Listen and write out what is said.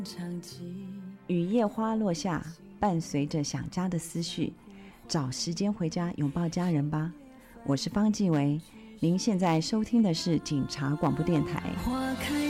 雨夜花落下，伴随着想家的思绪，找时间回家拥抱家人吧。我是方季维，您现在收听的是警察广播电台。